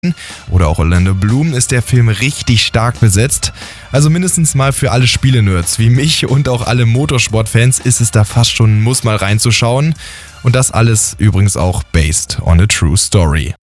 oder auch Orlando Bloom ist der Film richtig stark besetzt. Also mindestens mal für alle Spiele-Nerds wie mich und auch alle Motorsport-Fans ist es da fast schon ein Muss mal reinzuschauen. Und das alles übrigens auch based on a true story.